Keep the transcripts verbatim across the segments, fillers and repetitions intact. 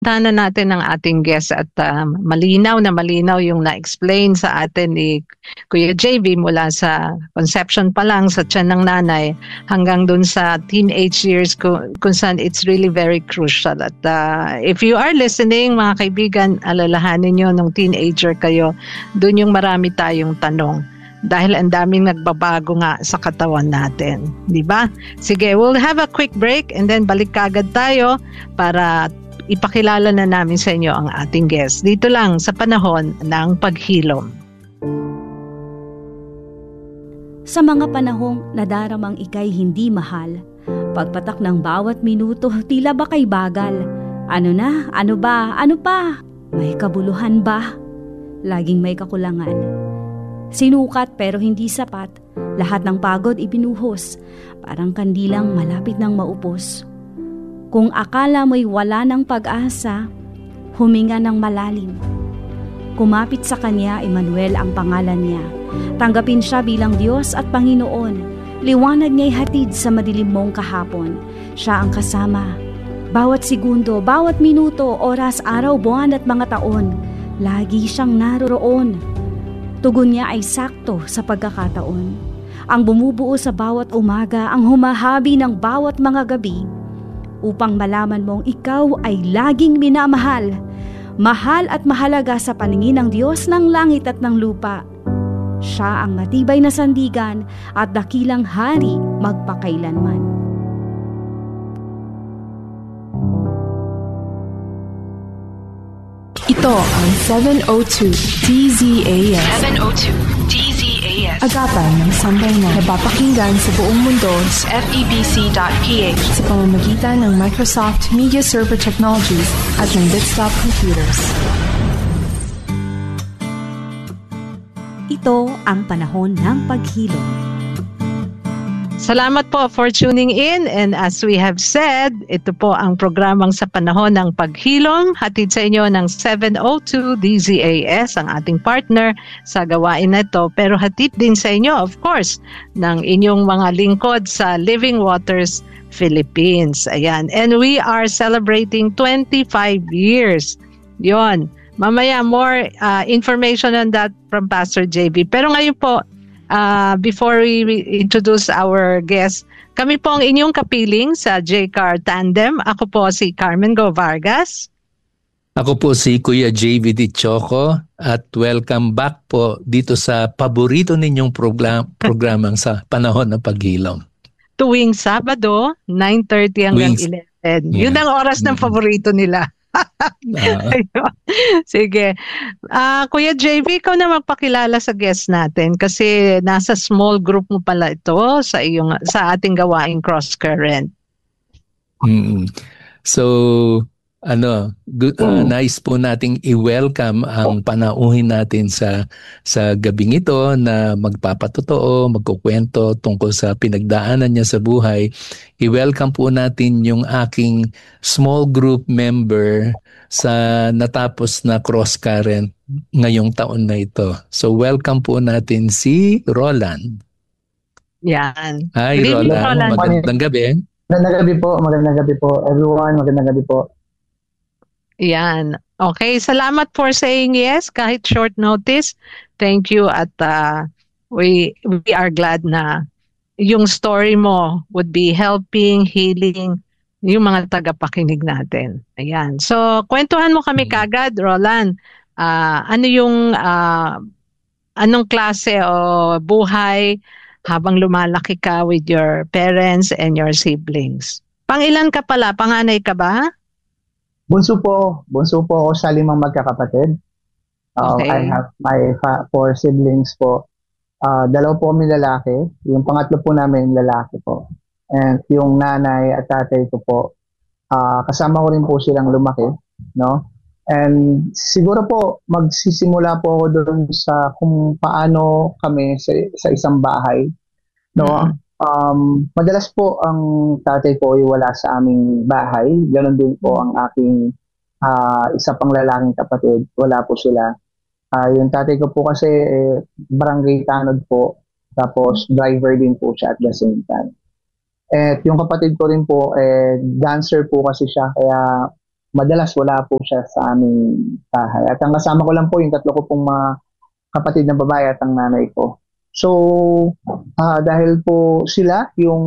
Tanan natin ng ating guest at uh, malinaw na malinaw yung na-explain sa atin ni Kuya J V mula sa conception pa lang sa tiyan ng nanay hanggang dun sa teenage years kung, kung saan it's really very crucial. At uh, if you are listening, mga kaibigan, alalahanin nyo nung teenager kayo, dun yung marami tayong tanong. Dahil ang daming nagbabago nga sa katawan natin. Di ba? Sige, we'll have a quick break and then balik kagad tayo para ipakilala na namin sa inyo ang ating guest. Dito lang sa panahon ng paghilom. Sa mga panahong nadaramang ikay hindi mahal, pagpatak ng bawat minuto tila ba kay bagal. Ano na? Ano ba? Ano pa? May kabuluhan ba? Laging may kakulangan. Sinukat pero hindi sapat. Lahat ng pagod ibinuhos. Parang kandilang malapit ng maupos. Kung akala mo'y wala ng pag-asa, huminga ng malalim. Kumapit sa kanya, Emmanuel ang pangalan niya. Tanggapin siya bilang Diyos at Panginoon. Liwanag niya'y hatid sa madilim mong kahapon. Siya ang kasama. Bawat segundo, bawat minuto, oras, araw, buwan at mga taon, lagi siyang naroroon. Tugon niya ay sakto sa pagkakataon. Ang bumubuo sa bawat umaga, ang humahabi ng bawat mga gabi, upang malaman mong ikaw ay laging minamahal. Mahal at mahalaga sa paningin ng Diyos ng langit at ng lupa. Siya ang matibay na sandigan at dakilang hari magpakailanman. Ito ang seven oh two D Z A S. seven oh two D Z A S. Agapan ng sambayanan. Napapakinggan sa buong mundo sa F E B C dot P H sa pamamagitan ng Microsoft Media Server Technologies at ng Desktop Computers. Ito ang panahon ng paghilom. Salamat po for tuning in, and as we have said, ito po ang programang sa panahon ng paghilom, hatid sa inyo ng seven oh two D Z A S, ang ating partner sa gawain na ito, pero hatid din sa inyo, of course, ng inyong mga lingkod sa Living Waters Philippines. Ayan, and we are celebrating twenty-five years. Yon, mamaya more uh, information on that from Pastor J V. Pero ngayon po, Uh, before we introduce our guest, kami po ang inyong kapiling sa J C A R Tandem. Ako po si Carmen Go Vargas. Ako po si Kuya J V Di Choco at welcome back po dito sa paborito ninyong program programang sa panahon ng paghilom. Tuwing Sabado, nine thirty hanggang Wings. eleven. Yeah. Yun ang oras ng paborito nila. uh-huh. Sige. Uh, Kuya J V, ikaw na magpakilala sa guest natin kasi nasa small group mo pala ito sa iyong sa ating gawaing Cross Current. Mm-hmm. So, ano, good, uh, nice po nating i-welcome ang panauhin natin sa sa gabing ito na magpapatotoo, magkukwento tungkol sa pinagdaanan niya sa buhay. I-welcome po natin yung aking small group member sa natapos na Cross Current ngayong taon na ito. So welcome po natin si Roland. Yan. Hi Roland, Roland. Magandang gabi. Magandang gabi po, magandang gabi po everyone, magandang gabi po. Yan. Okay, salamat for saying yes kahit short notice. Thank you at uh, we we are glad na yung story mo would be helping, healing yung mga tagapakinig natin. Ayan. So, kwentuhan mo kami kagad, Roland. Uh, ano yung uh, anong klase o buhay habang lumalaki ka with your parents and your siblings? Pangilan ka pala? Panganay ka ba? Bunso po. Bunso po ako sa limang magkakapatid. Uh, okay. I have my fa- four siblings po. Uh, dalawa po kami lalaki. Yung pangatlo po namin lalaki po. And yung nanay at tatay ko po, uh, kasama ko rin po silang lumaki. No? And siguro po, magsisimula po ako doon sa kung paano kami sa, sa isang bahay. No? Mm-hmm. Um, madalas po ang tatay ko ay wala sa aming bahay. Ganon din po ang aking uh, isa pang lalaking kapatid. Wala po sila. Uh, yung tatay ko po kasi eh, barangay tanod po. Tapos driver din po siya at the same time. At yung kapatid ko rin po, eh, dancer po kasi siya. Kaya madalas wala po siya sa aming bahay. At ang kasama ko lang po yung tatlo ko pong mga kapatid na babae at ang nanay ko. So, uh, dahil po sila yung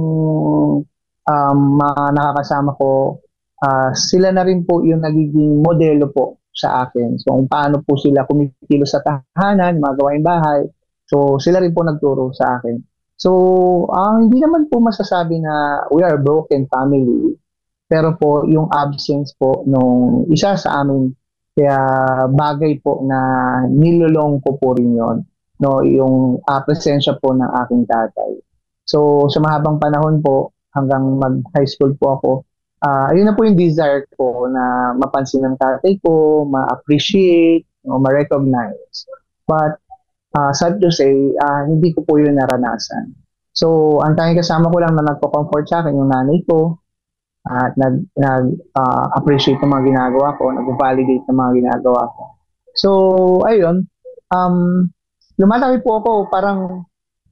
um, mga nakakasama ko, uh, sila na rin po yung nagiging modelo po sa akin. So, kung paano po sila kumikilos sa tahanan, mga gawaing bahay. So, sila rin po nagturo sa akin. So, uh, hindi naman po masasabi na we are a broken family. Pero po, yung absence po nung isa sa amin, kaya bagay po na nilulong ko po rin yun, no, yung uh, presensya po ng aking tatay. So, sa mahabang panahon po, hanggang mag-high school po ako, uh, ayun na po yung desire ko na mapansin ng tatay ko, ma-appreciate, no, ma-recognize. But, uh, sad to say, uh, hindi ko po yun naranasan. So, ang tanging kasama ko lang na nagpo-comfort sa akin, yung nanay ko, at nag, nag uh, appreciate ng mga ginagawa ko, nag-validate ng mga ginagawa ko. So, ayun, um, lumalaki po ako, parang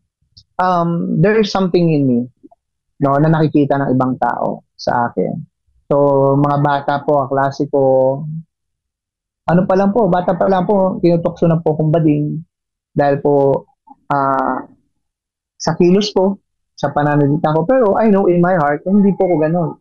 um, there is something in me, no, na nakikita ng ibang tao sa akin. So, mga bata po, klase ko, ano pa lang po, bata pa lang po, tinutokso na po akong bading dahil po uh, sa kilos ko, sa pananalita ko. Pero I know in my heart, hindi po ako ganun.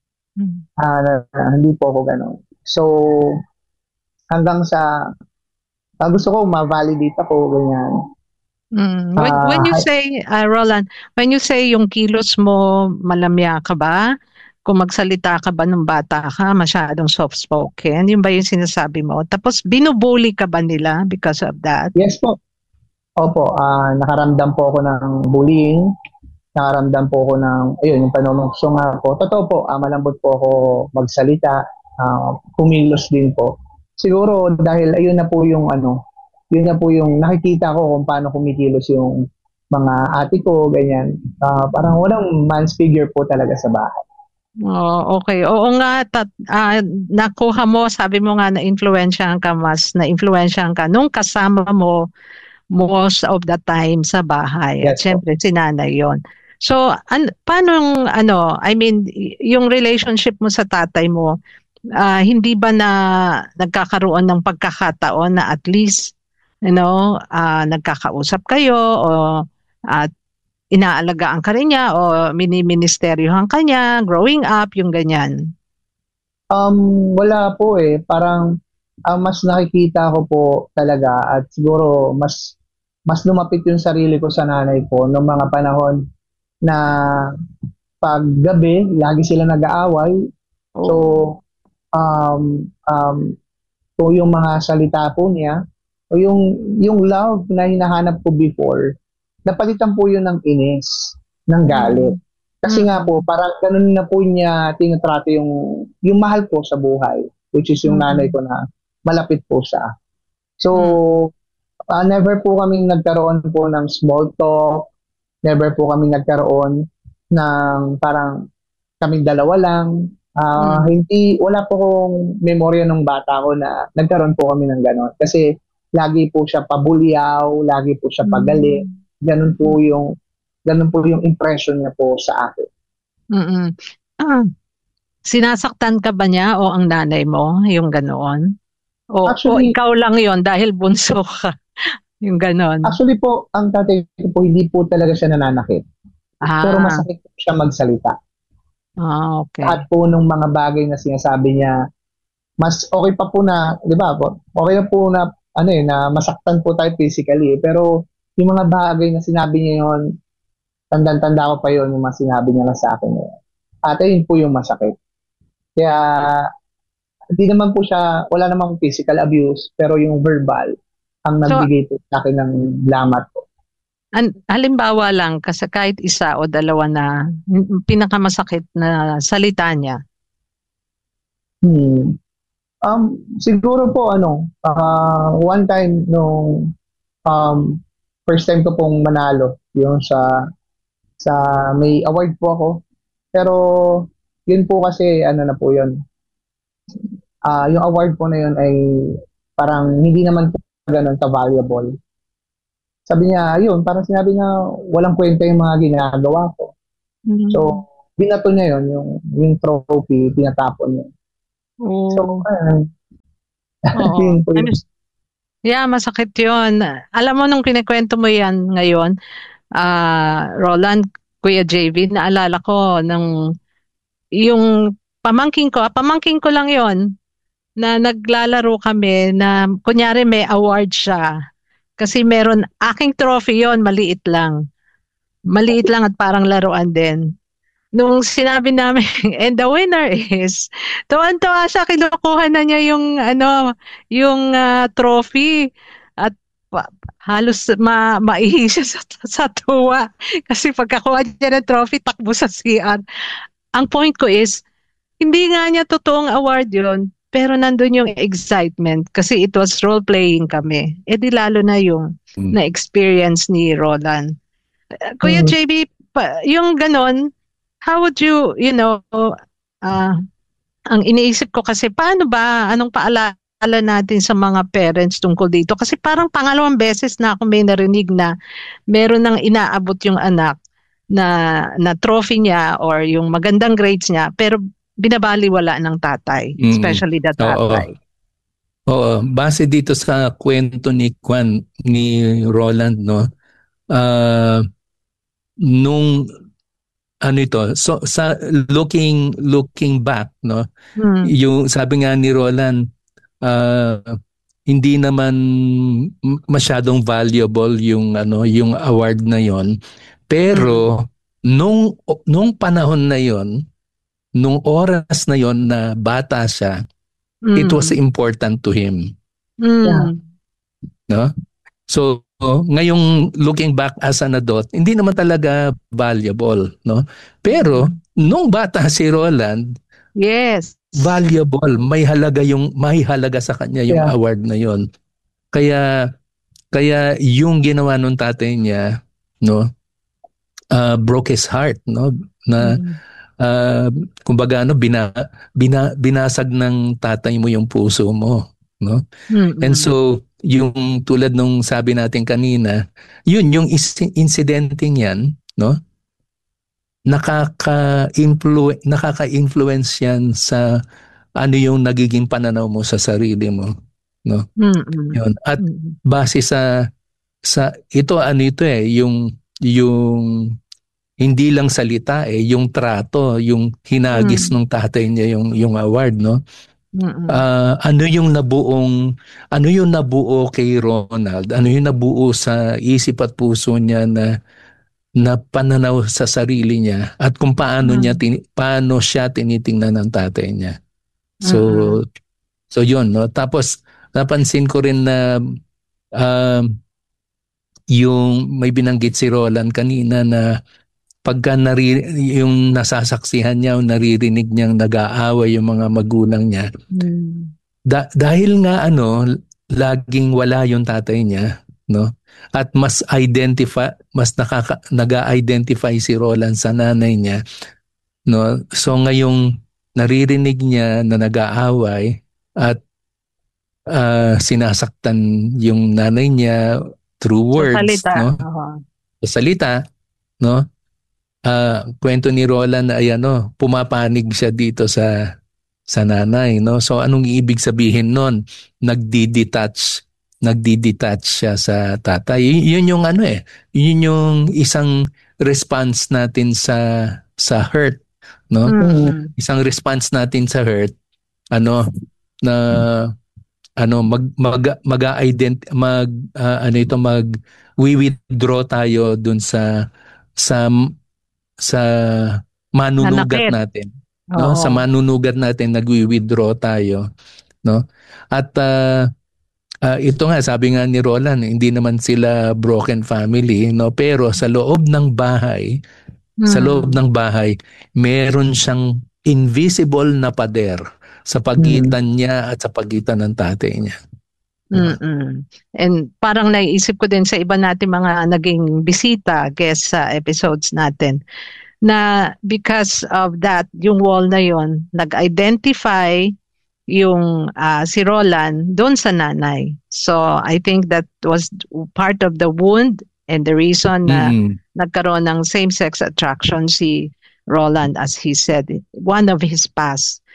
Uh, uh, hindi po ako ganun. So, hanggang sa uh, gusto ko ma-validate ako, ganyan. Mm. When, uh, when you say, uh, Roland, when you say yung kilos mo, malamya ka ba? Kung magsalita ka ba nung bata ka, masyadong soft-spoken? Yun ba yung sinasabi mo? Tapos, binubuli ka ba nila because of that? Yes po. Opo, uh, nakaramdam po ako ng bullying. Nakaramdam po ako ng, ayun, yung panunokso nga po. Totoo po, uh, malambot po ako magsalita, uh, kumilos din po. Siguro dahil ayun na po yung ano, yun na po yung nakikita ko kung paano kumikilos yung mga ate ko, ganyan. Uh, parang walang man's figure po talaga sa bahay. Oh, okay. Oo nga, tat, uh, nakuha mo, sabi mo nga na-influensyahan ka mas, na-influensyahan ka nung kasama mo most of the time sa bahay. Yes, at syempre, si nanay yun. So, an paano, ano, I mean, yung relationship mo sa tatay mo, uh, hindi ba na nagkakaroon ng pagkakataon na at least, you know, uh, nagkakausap kayo o at uh, inaalagaan ka rin niya o mini-ministeryohan ka niya, growing up, yung ganyan? Um, wala po eh. Parang ang uh, mas nakikita ko po talaga at siguro mas mas lumapit yung sarili ko sa nanay ko noong mga panahon na pag gabi, lagi sila nag-aaway. Oh. So, um, um, so yung mga salita po niya, o yung, yung love na hinahanap ko before, napalitan po yun ng inis, ng galit. Kasi mm-hmm. nga po, parang ganun na po niya tinatrato yung, yung mahal ko sa buhay, which is yung mm-hmm. nanay ko na malapit po siya. So, mm-hmm. uh, never po kaming nagkaroon po ng small talk, never po kami nagkaroon ng parang kaming dalawa lang. Uh, mm. Hindi, wala po kong memorya ng bata ko na nagkaroon po kami ng gano'n. Kasi lagi po siya pabulyaw, lagi po siya pagalit. Ganun po yung, ganun po yung impression niya po sa akin. Mm-mm. Ah, sinasaktan ka ba niya o ang nanay mo, yung ganoon? O, Actually, o ikaw lang yon dahil bunso ka? Yung ganon. Actually po, ang tatay ko po, hindi po talaga siya nananakit. Ah. Pero masakit po siya magsalita. Ah, okay. At po nung mga bagay na sinasabi niya, mas okay pa po na, di ba po, okay na po na, ano eh, na masaktan po tayo physically. Eh. Pero yung mga bagay na sinabi niya yun, tandang-tanda ko pa yun, yung mga sinabi niya lang sa akin. Eh. At yun po yung masakit. Kaya, hindi naman po siya, wala namang physical abuse, pero yung verbal, ang nagbigay so, po sa akin ng lamat po. An, halimbawa lang, kasi kahit isa o dalawa na pinakamasakit na salita niya. Hmm. Um, siguro po, ano, uh, one time nung um, first time ko pong manalo, yung sa, sa may award po ako. Pero, yun po kasi, ano na po yun, uh, yung award po na yun ay parang hindi naman po ganun ka-valuable. Sabi niya, yun, parang sinabi niya, walang kwenta yung mga ginagawa ko. Mm-hmm. So, binato niya yun, yung, yung trophy, pinatapon niya. So, Oo. ayun. Oo. Yun po I'm yun. s- yeah, masakit yun. Alam mo, nung kinikwento mo yan ngayon, ah Roland, Kuya J V, naalala ko ng yung pamangking ko, ah, pamangking ko lang yon na naglalaro kami na kunyari may award siya. Kasi meron, aking trophy yon, maliit lang. Maliit lang at parang laruan din. Nung sinabi namin, and the winner is, tuwan-tuwa siya, kinukuha na niya yung, ano, yung ah, trophy. At pa- halos ma maihi siya sa, sa tuwa. Kasi pagkakuha niya ng trophy, takbo sa C R. Ang point ko is, hindi nga niya totoong award yon, pero nandun yung excitement kasi it was role-playing kami. E di lalo na yung Mm. na-experience ni Roland. Uh, Kuya Mm. J B, pa, yung ganon, how would you, you know, ah ang iniisip ko kasi paano ba, anong paalala natin sa mga parents tungkol dito? Kasi parang pangalawang beses na ako may narinig na meron nang inaabot yung anak na na trophy niya or yung magandang grades niya pero binabaliwala ng tatay, Mm. especially the Oo. tatay. Oo, base dito sa kwento ni Kwan, ni Roland, no? Ah, nung ano ito, so sa looking looking back, no? Hmm. Yung sabi nga ni Roland, ah, hindi naman m- masyadong valuable yung ano, yung award na yon. Pero nung nung panahon na yon, nung oras na yon na bata siya, it was Mm. important to him, Mm. no? So, ngayong looking back as an adult, hindi naman talaga valuable, no? Pero nung bata si Roland, Yes. valuable, may halaga yung may halaga sa kanya yung Yeah. award na yon. Kaya kaya yung ginawa nung tatay niya, no, uh, broke his heart, no, na Mm. uh, kumbaga ano, bina, bina, binasag ng tatay mo yung puso mo, no? Mm-mm. And so yung tulad nung sabi natin kanina, yun yung is- incidenteng yan, no? Nakaka-influ- nakaka-influence yan sa ano yung nagiging pananaw mo sa sarili mo, no? Mm-mm. Yun. At Mm-mm. base sa sa ito ano ito eh, yung yung hindi lang salita eh, yung trato, yung hinagis Mm. ng tatay niya yung yung award, no? Mm-mm. Ah, ano yung nabuong ano yung nabuo kay Ronald? Ano yung nabuo sa isip at puso niya na na pananaw sa sarili niya at kung paano Mm. niya tin, paano siya tinitingnan ng tatay niya. So Mm-mm. so yun, no? Tapos napansin ko rin na um, yung may binanggit si Roland kanina na pagka nari, yung nasasaksihan niya o naririnig niyang nag-aaway yung mga magulang niya, Mm. da, dahil nga ano, laging wala yung tatay niya, no? At mas identify, mas nakaka, nag-identify si Roland sa nanay niya, no? So ngayong naririnig niya na nag-aaway at ah, sinasaktan yung nanay niya through Sa words, salita. no? Oo. Sa salita, no? Ah, kwento ni Roland na ay ano, pumapanig siya dito sa sa nanay, no? So anong ibig sabihin nun? Nagdi-detach, nagdi-detach siya sa tatay. Y- yun yung ano eh, yun yung isang response natin sa sa hurt, no? Mm-mm. Isang response natin sa hurt, ano, na ano mag mag mag-ident mag ah, ano ito mag we withdraw tayo dun sa sa sa manunugat Nanakit. natin, no? Oo. Sa manunugat natin nagwi-withdraw tayo, no? At ah, ah, ito nga sabi nga ni Roland, hindi naman sila broken family, no? Pero sa loob ng bahay, sa loob Mm. ng bahay, meron siyang invisible na pader sa pagitan niya at sa pagitan ng tatay niya. Mm-mm. And parang naiisip ko din sa iba natin mga naging bisita, guest sa episodes natin, na because of that, yung wall na yon, nag-identify yung ah, si Roland doon sa nanay. So I think that was part of the wound and the reason na Mm. nagkaroon ng same-sex attraction si Roland, as he said, one of his past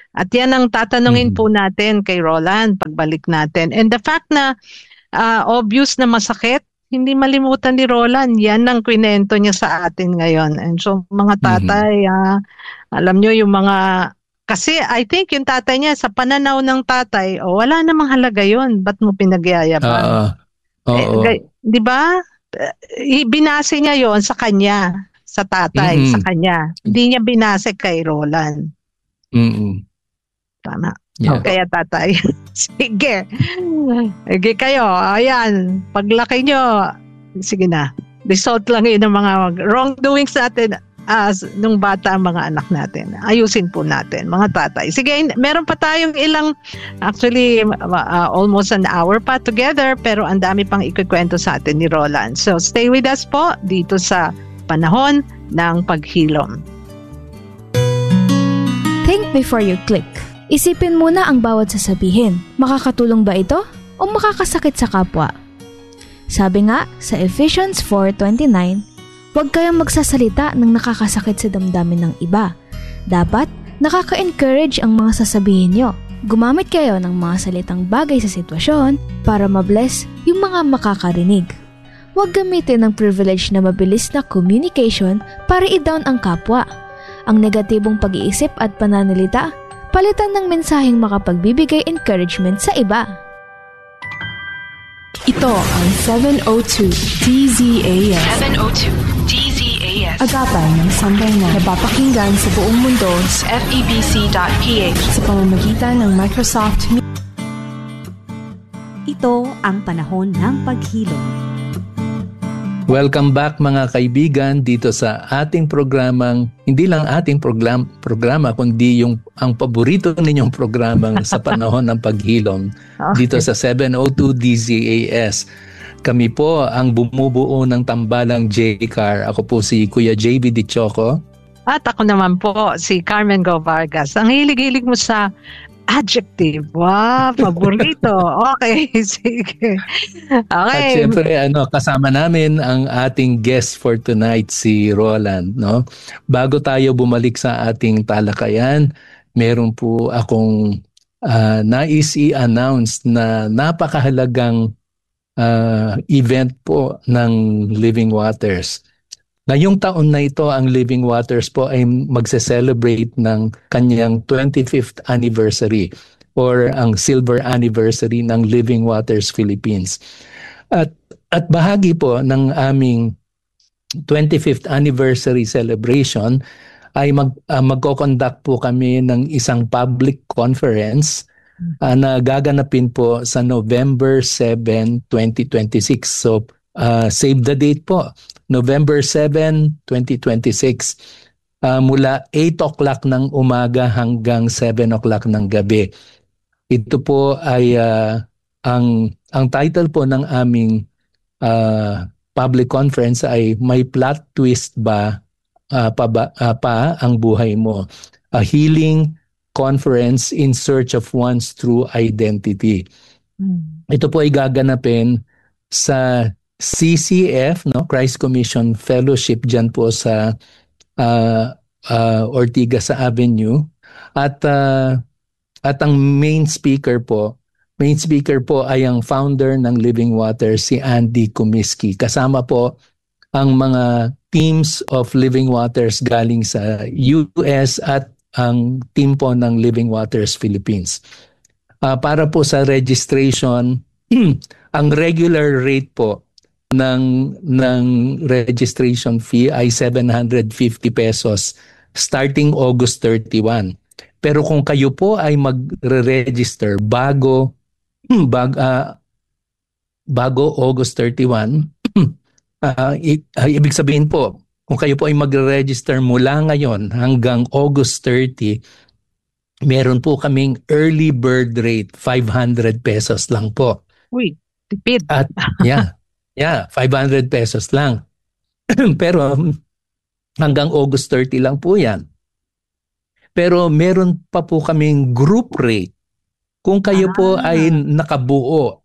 At yan ang tatanungin Mm-hmm. po natin kay Roland pagbalik natin. And the fact na uh, obvious na masakit, hindi malimutan ni Roland, yan ang kwento niya sa atin ngayon. And so mga tatay, mm-hmm. uh, alam nyo yung mga, kasi I think yung tatay niya sa pananaw ng tatay, oh, wala namang halaga yun, ba't mo pinagyayaban? Uh, uh, eh, di ba? Binase niya yon sa kanya, sa tatay, mm-hmm. sa kanya. Hindi niya binase kay Roland. Mm-hmm. Tama. Yeah. Kaya tatay, sige. Sige kayo, ayan. Paglaki nyo, sige na. Result lang yun ng mga wrongdoings natin as nung bata ang mga anak natin. Ayusin po natin, mga tatay. Sige, meron pa tayong ilang, actually, uh, almost an hour pa together, pero ang dami pang ikukwento sa atin ni Roland. So, stay with us po dito sa Panahon ng Paghilom. Think before you click. Isipin muna ang bawat sasabihin. Makakatulong ba ito o makakasakit sa kapwa? Sabi nga sa Ephesians four twenty-nine, huwag kayong magsasalita ng nakakasakit sa damdamin ng iba. Dapat nakaka-encourage ang mga sasabihin nyo. Gumamit kayo ng mga salitang bagay sa sitwasyon para mabless yung mga makakarinig. Huwag gamitin ng privilege na mabilis na communication para i-down ang kapwa. Ang negatibong pag-iisip at pananalita, palitan ng mensaheng makapagbibigay encouragement sa iba. Ito ang seven oh two D Z A S. seven oh two D Z A S. Agapan ng sambayanan na napapakinggan sa buong mundo sa F E B C dot P H sa pamamagitan ng Microsoft. Ito ang Panahon ng Paghilom. Welcome back mga kaibigan dito sa ating programang, hindi lang ating program, programa, kundi yung ang paborito ninyong programang sa Panahon ng Paghilom dito sa seven oh two D Z A S. Kami po ang bumubuo ng tambalang J-Car. Ako po si Kuya J B Dichoco. At ako naman po si Carmen Go Vargas. Ang hilig-hilig mo sa adjective. Wow, paborito. Okay, sige. Okay. At syempre, ano, kasama namin ang ating guest for tonight, si Roland. No? Bago tayo bumalik sa ating talakayan, meron po akong uh, nais i-announce na napakahalagang uh, event po ng Living Waters. Ngayong taon na ito, ang Living Waters po ay magse-celebrate ng kanyang twenty-fifth anniversary or ang silver anniversary ng Living Waters Philippines. At at bahagi po ng aming twenty-fifth anniversary celebration ay mag uh, magko-conduct po kami ng isang public conference uh, na gaganapin po sa November seventh, twenty twenty-six. So uh, save the date po. November seventh, twenty twenty-six, uh, mula eight o'clock ng umaga hanggang seven o'clock ng gabi. Ito po ay uh, ang ang title po ng aming uh, public conference ay May Plot Twist Ba uh, pa, ba, uh, pa ang buhay mo? A Healing Conference in Search of One's True Identity. Hmm. Ito po ay gaganapin sa C C F, no, Christ Commission Fellowship diyan po sa uh, uh, Ortigas sa Avenue, at uh, at ang main speaker po, main speaker po ay ang founder ng Living Waters, si Andy Kumiski. Kasama po ang mga teams of Living Waters galing sa U S at ang team po ng Living Waters Philippines. Uh, para po sa registration, ang regular rate po ng ng registration fee ay seven hundred fifty pesos starting August thirty-first. Pero kung kayo po ay magre-register bago bag, uh, bago August thirty-first, uh, i- uh, ibig sabihin po, kung kayo po ay magre-register mula ngayon hanggang August thirtieth, meron po kaming early bird rate, five hundred pesos lang po. Uy, tipid. At yeah. Yeah, five hundred pesos lang. Pero hanggang August thirtieth lang po yan. Pero meron pa po kaming group rate. Kung kayo ah. po ay nakabuo,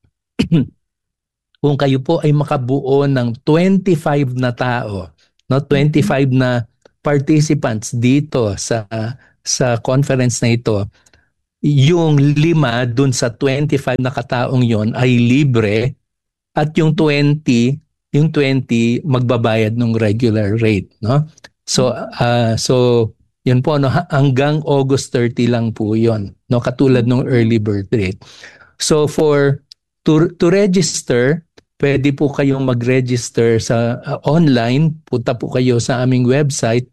kung kayo po ay makabuo ng twenty-five na tao, no, twenty-five na participants dito sa sa conference na ito, yung lima dun sa twenty-five na kataong yon ay libre at yung twenty, yung twenty magbabayad ng regular rate, no? So uh, so yun po, no, hanggang August thirty lang po yon, no, katulad ng early bird rate. So for to to register, pwede po kayong mag-register sa uh, online. Punta po kayo sa aming website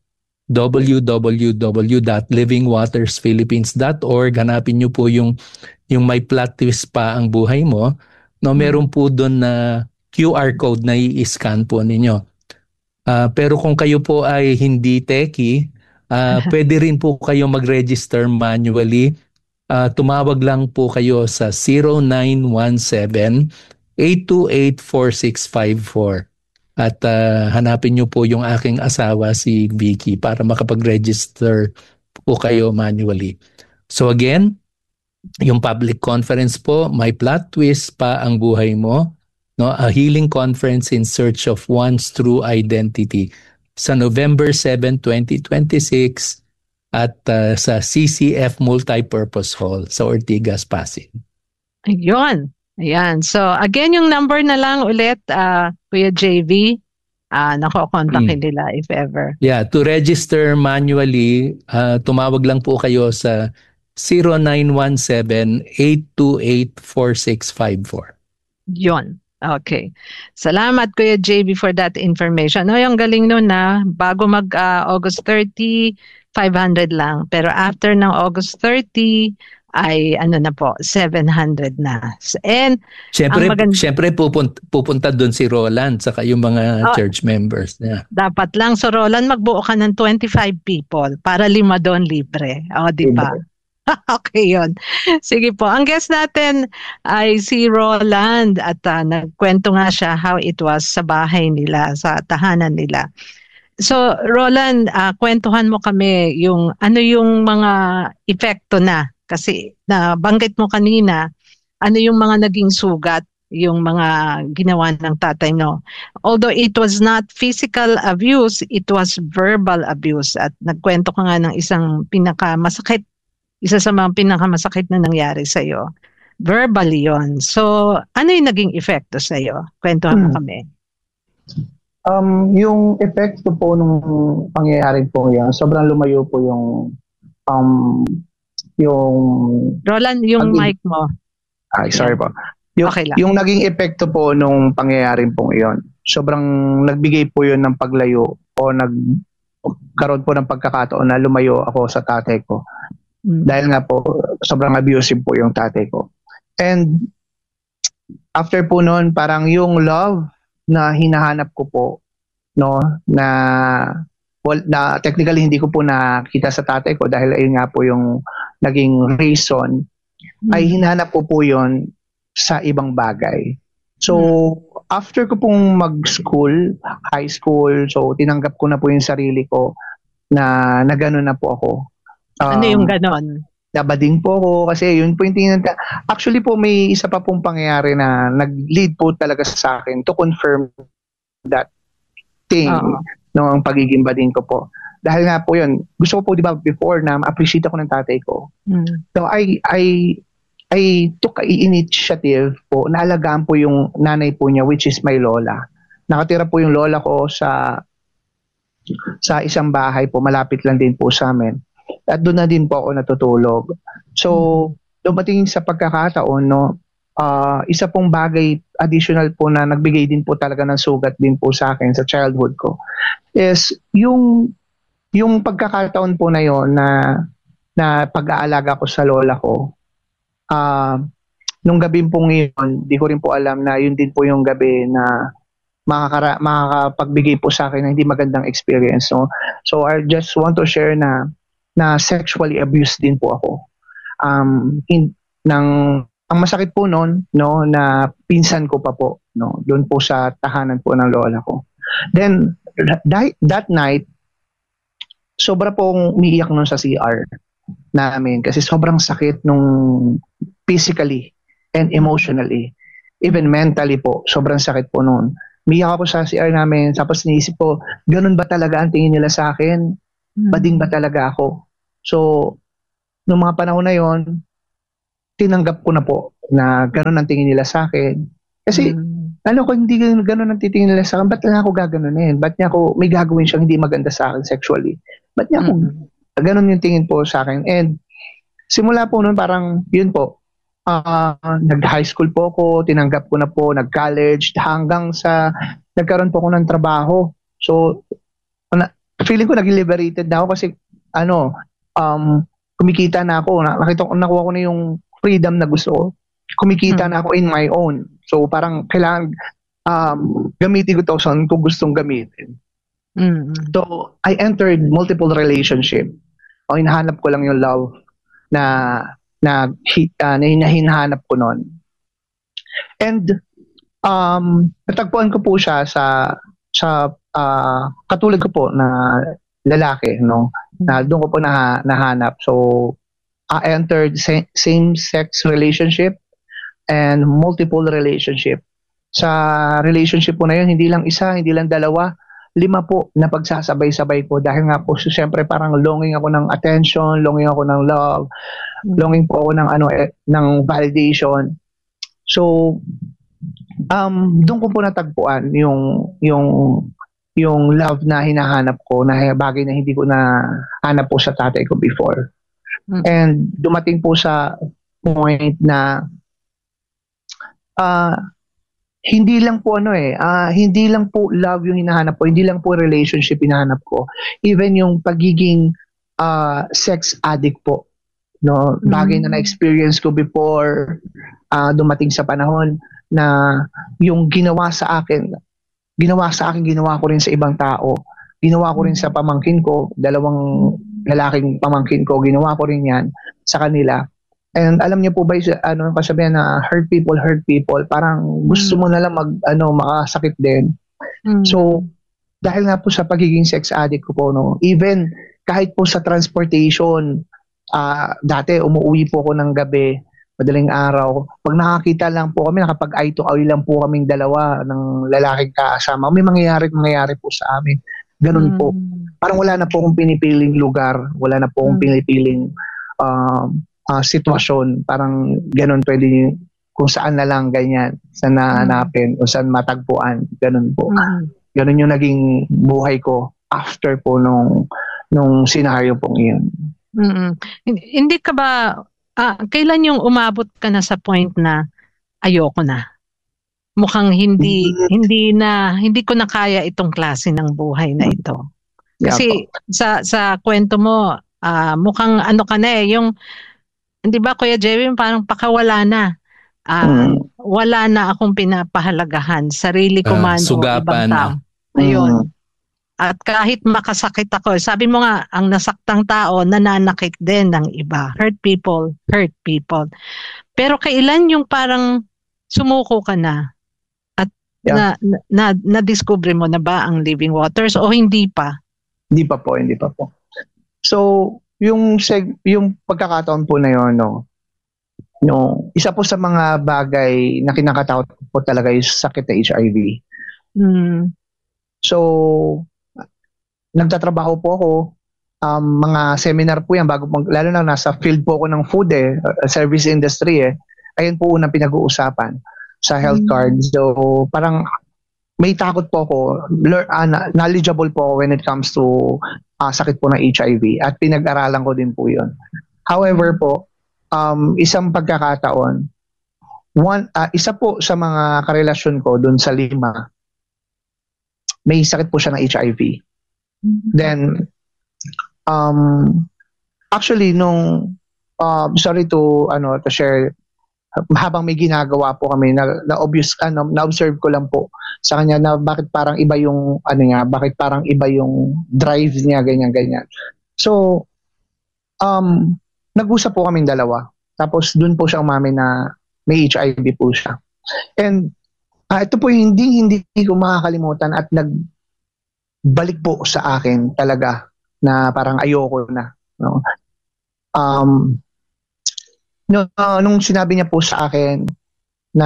w w w dot living waters philippines dot org. Hanapin niyo po yung yung may plot twist pa ang buhay mo. No, meron po doon na Q R code na i-scan po ninyo. Uh, pero kung kayo po ay hindi techie, uh, pwede rin po kayo mag-register manually. Uh, tumawag lang po kayo sa zero nine one seven, eight two eight, four six five four. At uh, hanapin niyo po yung aking asawa, si Vicky, para makapag-register po kayo manually. So again, yung public conference po, may plot twist pa ang buhay mo, no? A healing conference in search of one's true identity sa November seventh, twenty twenty-six at uh, sa C C F Multipurpose Hall sa Ortigas, Pasig. Ayun. Ayan. So, again, yung number na lang ulit, uh, Kuya J V, uh, nako-kontakin mm. nila if ever. Yeah, to register manually, uh, tumawag lang po kayo sa zero nine one seven, eight two eight, four six five four. Yun. Okay. Salamat, Kuya J V, for that information. No, yung galing nun na, bago mag-August uh, thirty, five hundred lang. Pero after ng August thirty, ay ano na po, seven hundred na. And Siyempre, magand- siyempre pupunta, pupunta doon si Roland saka yung mga oh, church members niya. Dapat lang. So Roland, magbuo ka ng twenty-five people para lima doon libre. O, di ba? Okay, yun. Sige po. Ang guest natin ay si Roland at uh, nagkwento nga siya how it was sa bahay nila, sa tahanan nila. So Roland, uh, kwentuhan mo kami yung ano yung mga epekto na. Kasi nabanggit mo kanina, ano yung mga naging sugat, yung mga ginawa ng tatay mo. Although it was not physical abuse, it was verbal abuse. At nagkwento ka nga ng isang pinakamasakit, isa sa mga pinakamasakit na nangyari sa'yo. Verbally yon. So, ano yung naging epekto sa'yo? Kwentuhan mo hmm. kami. Um, yung epekto po nung pangyayari po yan, sobrang lumayo po yung um, yung Roland, yung naging, mic mo. Ay, sorry po. Yung, okay lang. Yung naging epekto po nung pangyayari po iyon, sobrang nagbigay po yun ng paglayo o nagkaroon po ng pagkakataon na lumayo ako sa tatay ko. Hmm. Dahil nga po, sobrang abusive po yung tatay ko. And after po noon, parang yung love na hinahanap ko po, no, na well, na technically hindi ko po nakita sa tatay ko dahil ayun nga po yung naging reason, hmm. ay hinahanap ko po yun sa ibang bagay. So, hmm. after ko pong mag-school, high school, so tinanggap ko na po yung sarili ko na, na gano'n na po ako. Um, ano yung gano'n? Nabading po ako kasi yun po yung tingin. Actually po may isa pa pong pangyayari na nag-lead po talaga sa akin to confirm that thing, uh-huh. no, ang pagiging bading ko po. Dahil nga po yun, gusto ko po, di ba, before na ma-appreciate ako ng tatay ko. Mm. So, I, I, I took a initiative po, naalagaan po yung nanay po niya, which is my lola. Nakatira po yung lola ko sa, sa isang bahay po, malapit lang din po sa amin. At doon na din po ako natutulog. So, mm. dumating sa pagkakataon, no, uh, isa pong bagay, additional po na nagbigay din po talaga ng sugat din po sa akin sa childhood ko, is yung Yung pagkakataon po na yon na na pag-aalaga ko sa lola ko, uh, nung gabi po ngayon, di ko rin po alam na yun din po yung gabi na makakara- makakapagbigay po sa akin ng hindi magandang experience. No? So I just want to share na na sexually abused din po ako. Um, in, ng, ang masakit po noon, no, na pinsan ko pa po, no, doon po sa tahanan po ng lola ko. Then, that, that night, sobra pong umiiyak nun sa C R namin kasi sobrang sakit nung physically and emotionally. Even mentally po, sobrang sakit po nun. Umiiyak ako sa C R namin, tapos niisip ko, ganun ba talaga ang tingin nila sa akin? Bading ba talaga ako? So, nung mga panahon na yon, tinanggap ko na po na gano'n ang tingin nila sa akin. Kasi, mm. ano ko, hindi gano'n ang titingin nila sa akin, ba't na ako gaganunin? Ba't niya ako, may gagawin siyang hindi maganda sa akin sexually? Ba't niya ako, mm. gano'n yung tingin po sa akin? And, simula po noon, parang, yun po, uh, nag-high school po ako, tinanggap ko na po, nag-college, hanggang sa, nagkaroon po ako ng trabaho. So, na, feeling ko naging liberated na ako kasi, ano, um, kumikita na ako, nakita ko, nakuha ko na yung freedom na gusto ko. Kumikita hmm. na ako in my own. So parang kailangan um, gamitin ko ito saan ko gustong gamitin. Hmm. So I entered multiple relationship. O hinahanap ko lang yung love na na, uh, na hinahanap ko noon. And um, natagpuan ko po siya sa sa uh, katulad ko po na lalaki, no? Na doon ko po na, nahanap. So, I entered sa- same-sex relationship and multiple relationship. Sa relationship po na yun, hindi lang isa, hindi lang dalawa, lima po na pagsasabay-sabay po. Dahil nga po, so, siyempre parang longing ako ng attention, longing ako ng love, mm-hmm. longing po ako ng, ano, eh, ng validation. So, um, doon ko po natagpuan yung, yung, yung love na hinahanap ko, na bagay na hindi ko na hanap po sa tatay ko before. Mm-hmm. And dumating po sa point na uh, hindi lang po ano eh, uh, hindi lang po love yung hinahanap ko, hindi lang po relationship hinahanap ko. Even yung pagiging uh, sex addict po. No, bagay mm-hmm. na na-experience ko before uh, dumating sa panahon na yung ginawa sa akin, ginawa sa akin, ginawa ko rin sa ibang tao. Ginawa ko rin sa pamangkin ko, dalawang lalaking pamangkin ko, ginawa ko rin yan sa kanila. And alam niyo po ba, ano, kasabihan na hurt people, hurt people, parang gusto mo na lang mag, ano, makasakit din. Mm. So, dahil nga po sa pagiging sex addict ko po, no, even kahit po sa transportation, uh, dati umuwi po ako ng gabi, madaling araw. Pag nakakita lang po kami, nakapag eye to eye lang po kaming dalawa ng lalaking kasama, may mangyayari mangyayari po sa amin. Ganun mm. po. Parang wala na po akong pinipiling lugar, wala na po akong mm. pinipiling uh, uh, sitwasyon. Parang ganun pwede kung saan na lang ganyan, saan nahanapin mm. o saan matagpuan. Ganun po. Mm. Ganun yung naging buhay ko after po nung, nung senaryo pong iyon. Mm-mm. Hindi ka ba Ah, kailan yung umabot ka na sa point na ayoko na? Mukhang hindi hindi na hindi ko na kaya itong klase ng buhay na ito. Kasi yeah, sa sa kwento mo, uh, mukhang ano ka na eh, yung hindi ba Kuya Jerry, parang pakawala na. Uh, mm. Wala na akong pinapahalagahan, sarili ko man uh, o ibang tao. Ayun. Mm. At kahit makasakit ako, sabi mo nga, ang nasaktang tao, nananakit din ng iba. Hurt people, hurt people. Pero kailan yung parang sumuko ka na? At yeah. na, na, na-discover mo na ba ang Living Waters o hindi pa? Hindi pa po, hindi pa po. So, yung, seg- yung pagkakataon po na yun, no, no, isa po sa mga bagay na kinakatakot po talaga yung sakit na H I V. Hmm. So, nagtatrabaho po ako, um, mga seminar po yan, bago mag, lalo na nasa field po ako ng food eh, service industry eh, ayun po unang pinag-uusapan sa health mm. card. So parang may takot po ako, learn, uh, knowledgeable po ako when it comes to uh, sakit po ng H I V at pinag-aralan ko din po yun. However po, um, isang pagkakataon, one, uh, isa po sa mga karelasyon ko dun sa lima, may sakit po siya ng H I V. Then, um, actually, nung, uh, sorry to, ano, to share, habang may ginagawa po kami, na, na obvious, ano, na-observe ko lang po sa kanya na bakit parang iba yung, ano niya, bakit parang iba yung drive niya, ganyan, ganyan. So, um, nag-usap po kaming dalawa. Tapos, dun po siya umamin na may H I V po siya. And, uh, ito po yung hindi, hindi ko makakalimutan at nag, balik po sa akin talaga na parang ayoko na, no? Um, no, uh, nung sinabi niya po sa akin na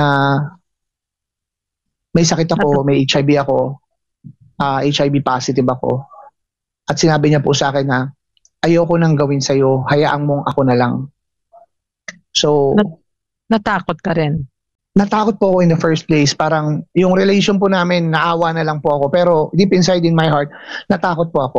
may sakit ako, may H I V ako, uh, H I V positive ako, at sinabi niya po sa akin na ayoko nang gawin sa'yo, hayaan mong ako na lang. So, Natakot ka rin? Natakot po ako in the first place. Parang yung relation po namin, naawa na lang po ako. Pero deep inside in my heart, natakot po ako.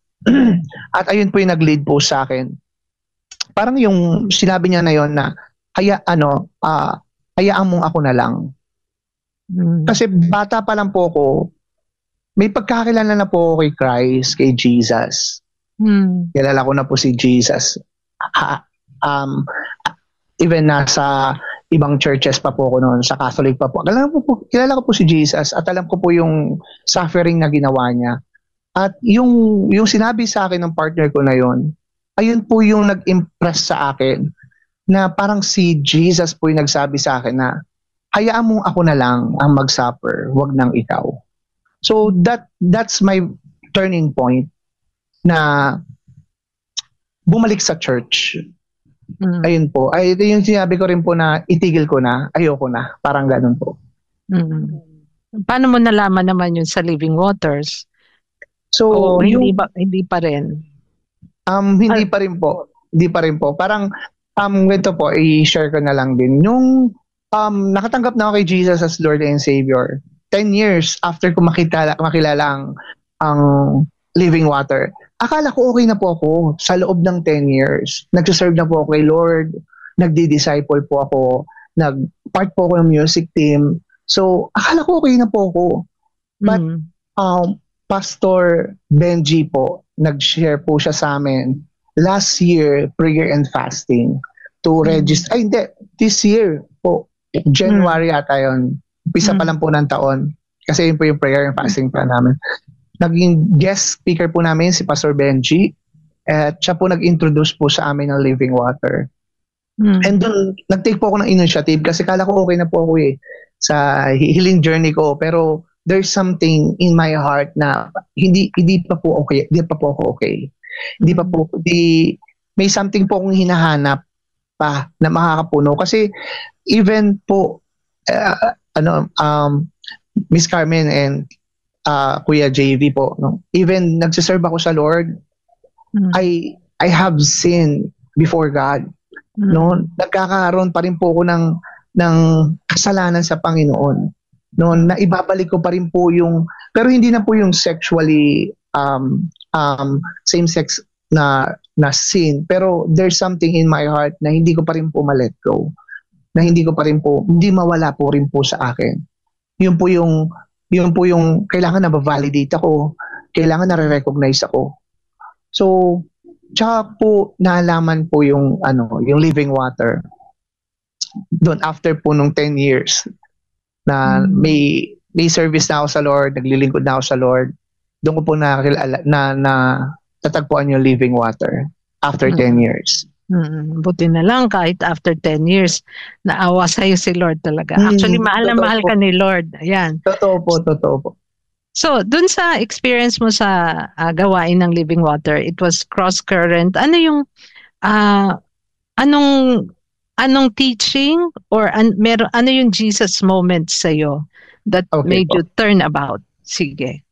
At ayun po yung nag-lead po sa akin. Parang yung sinabi niya na yon na, haya, ano, uh, hayaan mong ako na lang. Mm. Kasi bata pa lang po ako, may pagkakilala na po ako kay Christ, kay Jesus. Mm. Kilala ko na po si Jesus. Ha, um, even nasa ibang churches pa po ako noon, sa Catholic pa po. Kilala ko po, kilala ko po si Jesus at alam ko po yung suffering na ginawa niya. At yung, yung sinabi sa akin ng partner ko na yon, ayun po yung nag-impress sa akin na parang si Jesus po yung nagsabi sa akin na hayaan mong ako na lang ang mag-suffer, wag nang ikaw. So that that's my turning point na bumalik sa church. Mm. Ayun po. Ay, ito yung sinabi ko rin po na itigil ko na, ayoko na. Parang ganun po. Mm. Paano mo nalaman naman yun sa Living Waters? So, o hindi, yung, ba, hindi pa rin? Um, hindi pa rin po. Hindi pa rin po. Parang, um, ito po, i-share ko na lang din. Nung um, nakatanggap na ako kay Jesus as Lord and Savior, ten years after ko makita, makilala ang, ang Living Water, akala ko okay na po ako sa loob ng ten years. Nagsiserve na po ako kay Lord, nagdi-disciple po ako, nag-part po ako ng music team. So, akala ko okay na po ako. But, mm. um, Pastor Benji po, nag-share po siya sa amin last year, prayer and fasting to mm. register. Ay, hindi. This year po, January mm. ata yun. Pisa mm. pa lang po ng taon. Kasi yun po yung prayer and fasting pa namin. Naging guest speaker po namin si Pastor Benji at siya po nag-introduce po sa amin ng Living Water. Mm. And doon, nag-take po ako ng initiative kasi kala ko okay na po ako eh sa healing journey ko. Pero there's something in my heart na hindi hindi pa po okay, hindi pa po ako okay. Hindi pa po, di, may something po akong hinahanap pa na makakapuno. Kasi even po, uh, ano, um, Miss Carmen and Uh, Kuya J V po, no? Even nagsiserve ako sa Lord, mm. I I have sinned before God. Mm. No, nagkakaroon pa rin po ako ng ng kasalanan sa Panginoon. No, na ibabalik ko pa rin po yung, pero hindi na po yung sexually um um same sex na na sin, pero there's something in my heart na hindi ko pa rin po ma-let go. Na hindi ko pa rin po, hindi mawala po rin po sa akin. Yun po yung Yun po yung kailangan na ba-validate ako, kailangan na re-recognize ako. So, tsaka po naalaman po yung ano, yung Living Water. Doon after po nung ten years na may may service na ako sa Lord, naglilingkod na ako sa Lord. Doon ko po nakilala na na tatagpuan yung Living Water after mm. ten years. Mm, buti na lang kahit after ten years, naawa sa'yo si Lord talaga. Actually, mm, mahal na mahal ka ni Lord. Ayan. Totoo po, totoo po. So, dun sa experience mo sa uh, gawain ng Living Water, it was cross-current. Ano yung, uh, anong, anong teaching or an, meron, ano yung Jesus moment sa'yo that okay, made po. you turn about? Sige.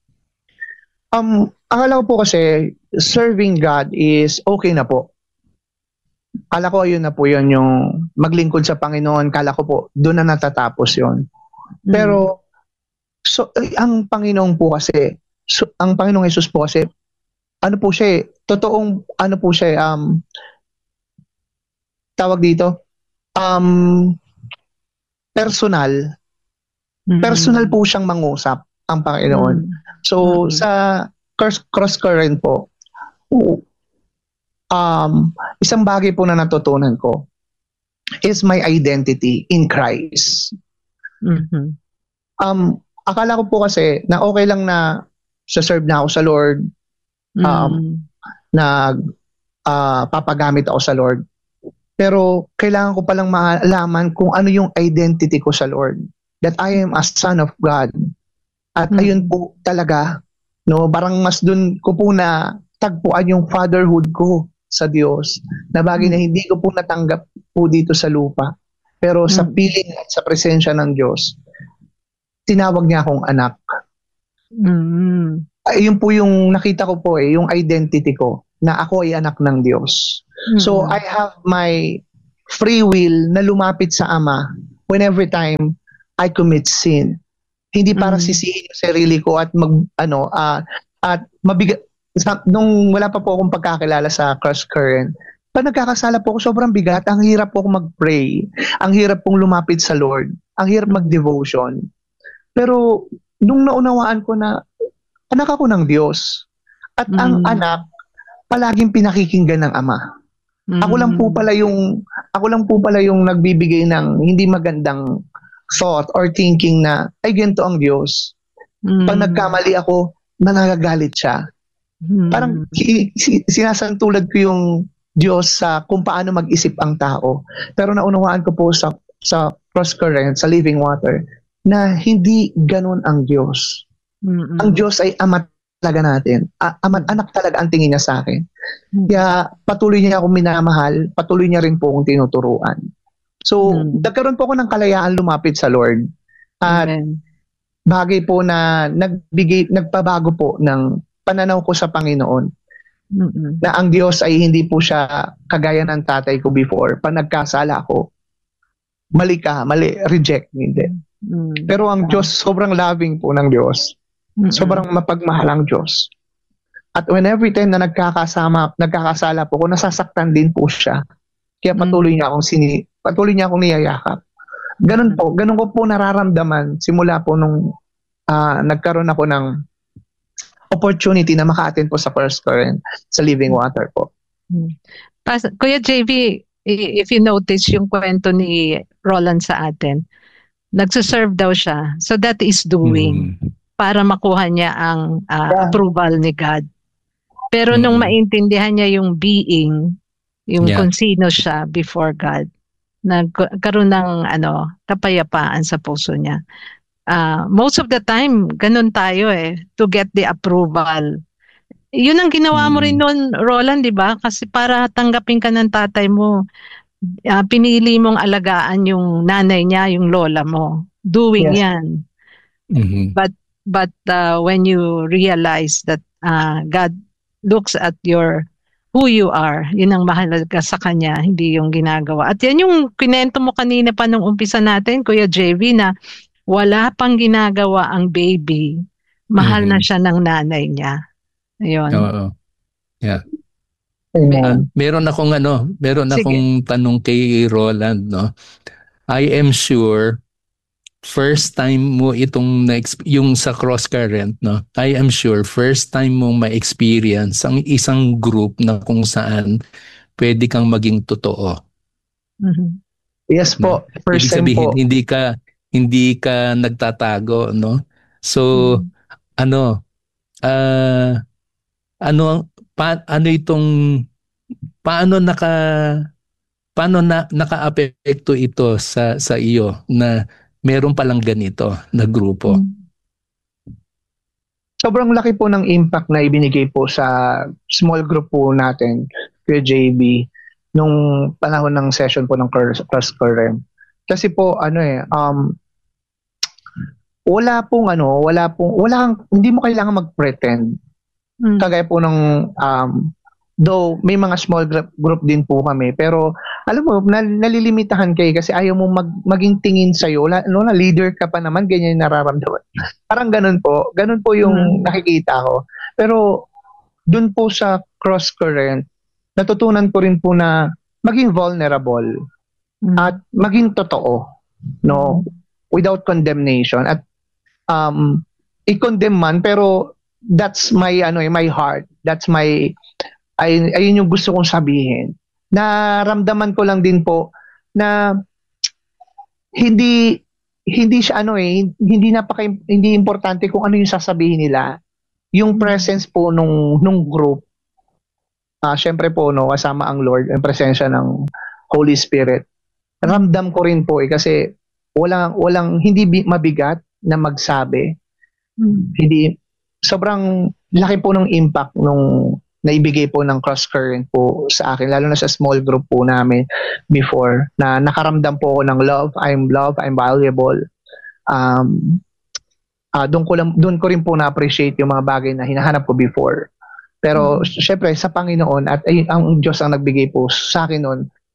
Um, akala ko po kasi, serving God is okay na po. Kala ko ayun na po yun, yung maglingkod sa Panginoon, kala ko po doon na natatapos yun. Mm. Pero so, ang Panginoon po kasi, so, ang Panginoong Jesus po kasi, ano po siya eh, totoong, ano po siya um, tawag dito, um, personal, mm. personal po siyang mangusap, ang Panginoon. Mm. So, mm. sa cross, cross current po, oh, Um, isang bagay po na natutunan ko is my identity in Christ. Mm-hmm. Um, akala ko po kasi na okay lang na sa-serve na ako sa Lord, um, mm-hmm. na uh, papagamit ako sa Lord. Pero kailangan ko palang malaman kung ano yung identity ko sa Lord. That I am a son of God. At mm-hmm. ayun po talaga, no, parang mas dun ko po na tagpuan yung fatherhood ko sa Diyos, na bagay na hindi ko po natanggap po dito sa lupa. Pero mm. sa piling at sa presensya ng Diyos, tinawag niya akong anak. Mm. Ayun po yung nakita ko po eh, yung identity ko, na ako ay anak ng Diyos. Mm. So I have my free will na lumapit sa Ama whenever time I commit sin. Hindi para Mm. sisihin yung sarili ko at mag ano ah, at mabigat sa, nung wala pa po akong pagkakilala sa Cross Current. Pag nagkakasala po ako, sobrang bigat. Ang hirap po akong mag-pray. Ang hirap pong lumapit sa Lord. Ang hirap mag-devotion. Pero nung naunawaan ko na anak ako ng Diyos at ang Mm. anak palaging pinakikinggan ng Ama. Ako lang po pala yung ako lang po pala yung nagbibigay ng hindi magandang thought or thinking na ay ganito ang Diyos. Mm. Pag nagkamali ako, nanagagalit siya. Mm. Parang si- si- sinasantulad ko yung Diyos sa kung paano mag-isip ang tao. Pero naunawaan ko po sa sa Cross Current, sa Living Water, na hindi ganun ang Diyos. Mm-mm. Ang Diyos ay Ama talaga natin. A- ama, anak talaga ang tingin niya sa akin. Kaya patuloy niya akong minamahal, patuloy niya rin po akong tinuturuan. So, Mm. nagkaroon po ako ng kalayaan lumapit sa Lord. At Amen. bagay po na nagbigay, nagpabago po ng pananaw ko sa Panginoon. Mm-mm. Na ang Diyos ay hindi po siya kagaya ng tatay ko before. Pag nagkasala ako, mali ka, mali, reject, hindi. Mm. Pero ang Diyos, sobrang loving po ng Diyos. Mm-mm. Sobrang mapagmahal ang Diyos. At when every time na nagkakasama, nagkakasala po ko, nasasaktan din po siya. Kaya patuloy niya akong sini, patuloy niya akong niyayakap. Ganun po, ganun ko po nararamdaman simula po nung ah, nagkaroon ako ng opportunity na maka-attend po sa First Current sa Living Water po. Pas- Kuya J V, i- if you notice yung kwento ni Roland sa atin, nagsuserve daw siya. So that is doing Mm. para makuha niya ang ah, Yeah. approval ni God. Pero nung Mm. maintindihan niya yung being, yung Yeah. kung sino siya before God, nagkaroon ng ano, kapayapaan sa puso niya. Ah, most of the time, ganun tayo eh, to get the approval. Yun ang ginawa mo Mm. rin noon, Roland, di ba? Kasi para tanggapin ka ng tatay mo, ah, pinili mong alagaan yung nanay niya, yung lola mo. Doing Yes. yan. Mhm. But but uh, when you realize that uh, God looks at your who you are, yun ang mahalaga sa kanya, hindi yung ginagawa. At yan yung kinento mo kanina pa nung umpisa natin, Kuya J V, na wala pang ginagawa ang baby, mahal na Mhm. siya ng nanay niya. Ayun. Oo. Amen. Ah, meron akong ano, meron Sige. akong tanong kay Roland, no. I am sure first time mo itong na yung sa Cross Current, no. I am sure first time mong ma-experience ang isang group na kung saan pwede kang maging totoo. Mhm. Yes po, first Ibig time sabihin po. hindi ka hindi ka nagtatago, no. So Mhm. ano ah ano ang pa, ano itong paano naka paano na nakaapekto ito sa sa iyo na meron palang ganito na grupo? Sobrang laki po ng impact na ibinigay po sa small group po natin, Kuya J B, nung panahon ng session po ng Cross Current. Kasi po, ano eh, um, wala pong ano, wala pong, wala kang, hindi mo kailangan mag-pretend. Mm. Kagaya po ng, um, though may mga small group, group din po kami, pero alam mo, nal, nalilimitahan kayo kasi ayaw mo mag, maging tingin sa'yo. Wala, no, na leader ka pa naman, ganyan yung nararamdaman. Parang ganun po. Ganun po yung Mm. nakikita ko. Pero dun po sa Cross Current, natutunan ko rin po na maging vulnerable Mm. at maging totoo, no, without condemnation. At um, i-condemn man, pero that's my ano eh, my heart. That's my ay ayun yung gusto kong sabihin. Naramdaman ko lang din po na hindi hindi siya ano eh, hindi napaka hindi importante kung ano yung sasabihin nila. Yung presence po nung nung group. Ah, syempre po no, kasama ang Lord, ang presensya ng Holy Spirit. Ramdam ko rin po eh kasi walang walang hindi bi- mabigat na magsabi. Mm. Hindi sobrang laki po ng impact nung naibigay po ng Cross Current po sa akin, lalo na sa small group po namin before, na nakaramdam po ako ng love, I'm loved, I'm valuable. Um, uh, doon ko lang, doon ko rin po na-appreciate yung mga bagay na hinahanap ko before. Pero syempre sa Panginoon at ay, ang Diyos ang nagbigay po sa akin noon,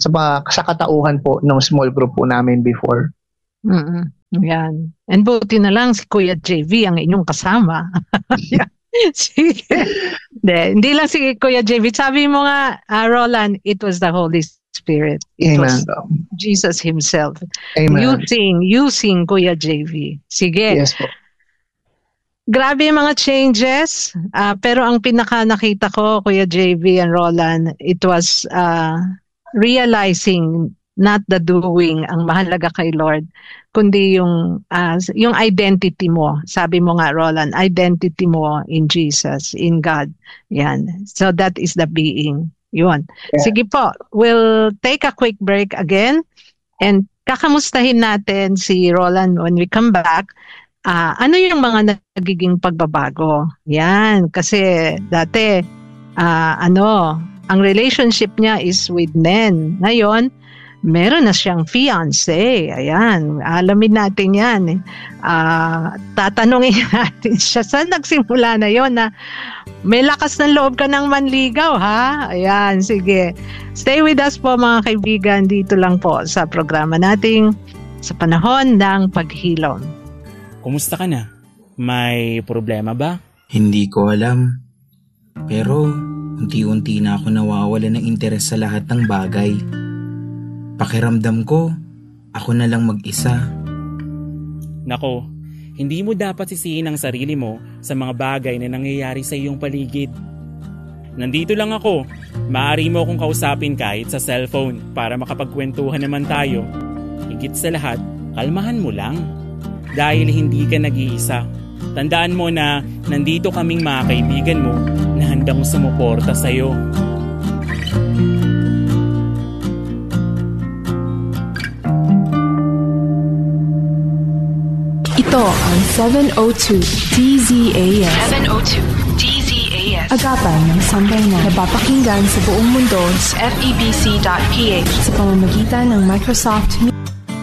sa, mga, sa katauhan po ng small group po namin before. Mm-mm. Yan. And buti na lang si Kuya J V ang inyong kasama. Sige. hindi, hindi lang si Kuya J V. Sabi mo nga, uh, Roland, it was the Holy Spirit. It Amen. was Jesus Himself. Amen. Using, using Kuya J V. Sige. Yes po. Grabe yung mga changes, uh, pero ang pinaka nakita ko, Kuya J V and Roland, it was uh, realizing, not the doing, ang mahalaga kay Lord, kundi yung uh, yung identity mo. Sabi mo nga, Roland, identity mo in Jesus, in God. Yan. So that is the being. Yun. Yeah. Sige po, we'll take a quick break again and kakamustahin natin si Roland when we come back. Uh, ano yung mga nagiging pagbabago? Yan, kasi dati, uh, ano, ang relationship niya is with men. Ngayon, meron na siyang fiancé. Ayan, alamin natin yan. Uh, tatanungin natin siya, saan nagsimula na yon na may lakas ng loob ka ng manligaw, ha? Ayan, sige. Stay with us po mga kaibigan, dito lang po sa programa nating Sa Panahon ng Paghilom. Kumusta ka na? May problema ba? Hindi ko alam. Pero unti-unti na ako nawawala ng interes sa lahat ng bagay. Pakiramdam ko, ako na lang mag-isa. Nako, hindi mo dapat sisihin ang sarili mo sa mga bagay na nangyayari sa iyong paligid. Nandito lang ako. Maaari mo akong kausapin kahit sa cellphone para makapagkwentuhan naman tayo. Higit sa lahat, kalmahan mo lang. Dahil hindi ka nag-iisa. Tandaan mo na nandito kaming mga kaibigan mo na handang sumuporta sa'yo. Ito ang seven oh two D Z A S. seven oh two D Z A S. Agapan ng sambayanan na napapakinggan sa buong mundo sa F E B C dot P H sa pamamagitan ng Microsoft Media.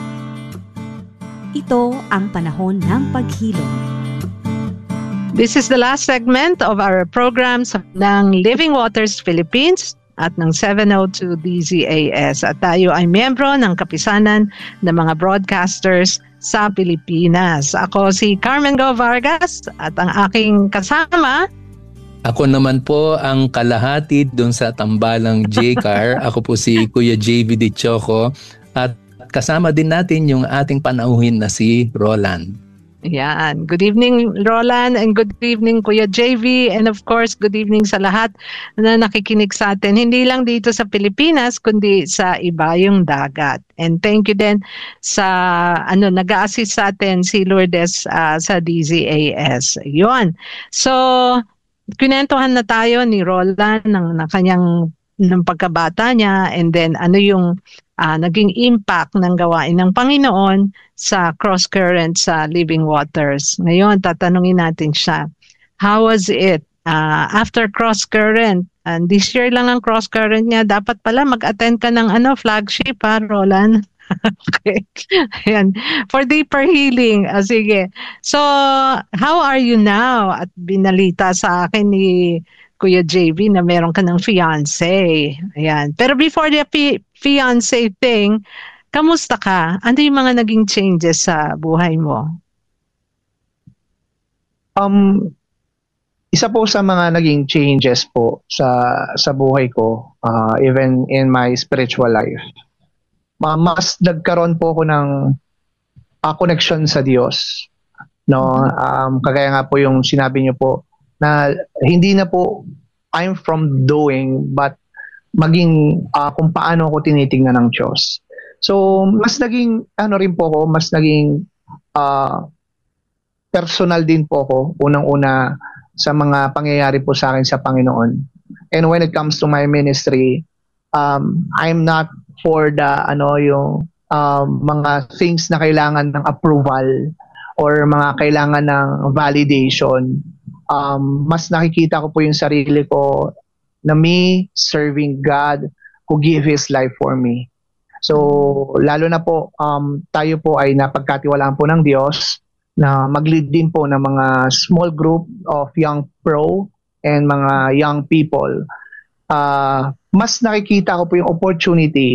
Ito ang Panahon ng Paghilom. This is the last segment of our programs ng Living Waters Philippines at ng seven oh two D Z A S. At tayo ay miyembro ng kapisanan ng mga broadcasters sa Pilipinas. Ako si Carmen Go Vargas at ang aking kasama. Ako naman po ang kalahati doon sa tambalang J-Car. Ako po si Kuya J V De Choco at kasama din natin yung ating panauhin na si Roland. Yan. Good evening, Roland, and good evening, Kuya J V, and of course, good evening sa lahat na nakikinig sa atin. Hindi lang dito sa Pilipinas, kundi sa iba yung dagat. And thank you din sa, ano, nag-a-assist sa atin si Lourdes uh, sa D Z A S. Yun. So, kinentuhan na tayo ni Roland ng, ng kanyang ng pagkabata niya, and then ano yung Uh, naging impact ng gawain ng Panginoon sa cross current sa Living Waters. Ngayon, tatanungin natin siya, how was it uh, after cross current? And this year lang ang cross current niya. Dapat pala mag-attend ka ng ano, flagship, ha, Roland? Okay. Ayan. For deeper healing. Ah, sige. So, how are you now? At binalita sa akin ni Kuya J V na meron ka ng fiancé. Ayan. Pero before the fi- fiancé thing, kamusta ka? Ano yung mga naging changes sa buhay mo? Um, isa po sa mga naging changes po sa sa buhay ko, uh, even in my spiritual life, uh, mas nagkaroon po ako ng uh, connection sa Diyos. No, um, kagaya nga po yung sinabi niyo po, na hindi na po I'm from doing, but maging uh, kung paano ako tinitingnan ng Diyos. So, mas naging, ano rin po ako, mas naging uh, personal din po ako, unang-una sa mga pangyayari po sa akin sa Panginoon. And when it comes to my ministry, um, I'm not for the, ano, yung um, mga things na kailangan ng approval or mga kailangan ng validation. Um, mas nakikita ko po yung sarili ko na me serving God who give His life for me. So, lalo na po, um, tayo po ay napagkatiwalaan po ng Diyos na mag-lead din po ng mga small group of young pro and mga young people. Uh, mas nakikita ko po yung opportunity